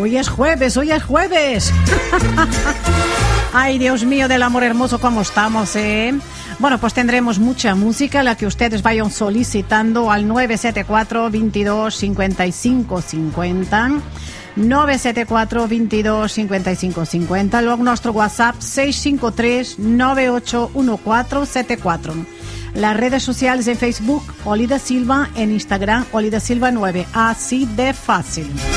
Hoy es jueves. Ay, Dios mío del amor hermoso, ¿cómo estamos, Bueno, pues tendremos mucha música, la que ustedes vayan solicitando al 974 22 55 50. 974 22 55 50. Luego nuestro WhatsApp 653 981474. Las redes sociales en Facebook, Oli da Silva, en Instagram, Oli da Silva 9. Así de fácil.